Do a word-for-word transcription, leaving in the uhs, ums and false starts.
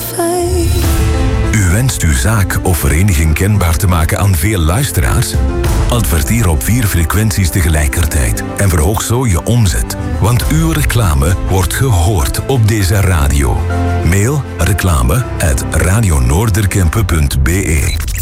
vijf. U wenst uw zaak of vereniging kenbaar te maken aan veel luisteraars? Adverteer op vier frequenties tegelijkertijd en verhoog zo je omzet. Want uw reclame wordt gehoord op deze radio. Mail reclame at radionoorderkempen punt be.